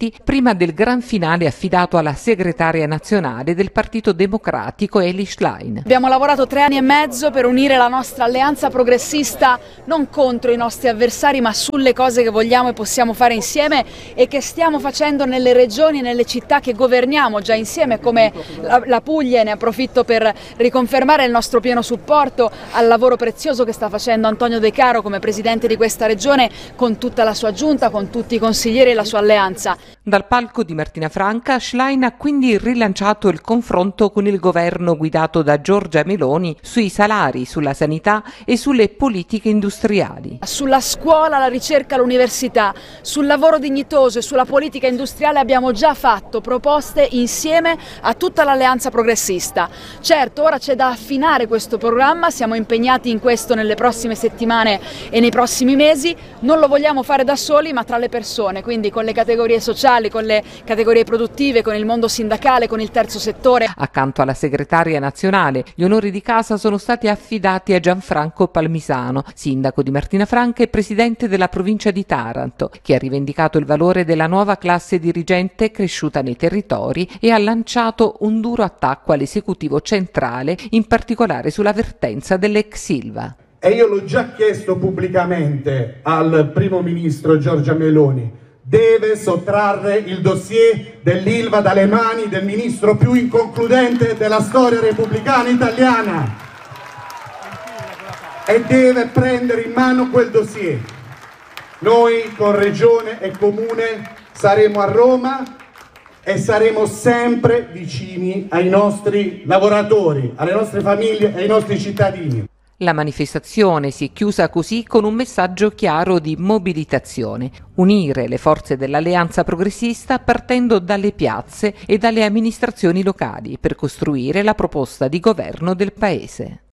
partiti prima del gran finale affidato alla segretaria nazionale del Partito Democratico Elly Schlein. Abbiamo lavorato 3 anni e mezzo per unire la nostra alleanza progressista non contro i nostri avversari ma sulle cose che vogliamo e possiamo fare insieme e che stiamo facendo nelle regioni e nelle città che governiamo già insieme, come la Puglia. Ne approfitto per riconfermare il nostro pieno supporto al lavoro prezioso che sta facendo Antonio De Caro come presidente di questa regione con tutta la sua giunta, con tutti i consiglieri e la sua alleanza. Dal palco di Martina Franca, Schlein ha quindi rilanciato il confronto con il governo guidato da Giorgia Meloni sui salari, sulla sanità e sulle politiche industriali. Sulla scuola, la ricerca, l'università, sul lavoro dignitoso e sulla politica industriale abbiamo già fatto proposte insieme a tutta l'alleanza progressista. Certo, ora c'è da affinare questo programma, siamo impegnati in questo nelle prossime settimane e nei prossimi mesi, non lo vogliamo fare da soli ma tra le persone, quindi con le categorie sociali, con le categorie produttive, con il mondo sindacale, con il terzo settore. Accanto alla segretaria nazionale, gli onori di casa sono stati affidati a Gianfranco Palmisano, sindaco di Martina Franca e presidente della provincia di Taranto, che ha rivendicato il valore della nuova classe dirigente cresciuta nei territori e ha lanciato un duro attacco all'esecutivo centrale, in particolare sulla vertenza dell'ex Ilva. E io l'ho già chiesto pubblicamente al primo ministro Giorgia Meloni: deve sottrarre il dossier dell'Ilva dalle mani del ministro più inconcludente della storia repubblicana italiana e deve prendere in mano quel dossier. Noi con Regione e Comune saremo a Roma e saremo sempre vicini ai nostri lavoratori, alle nostre famiglie e ai nostri cittadini. La manifestazione si è chiusa così con un messaggio chiaro di mobilitazione: unire le forze dell'alleanza progressista partendo dalle piazze e dalle amministrazioni locali per costruire la proposta di governo del Paese.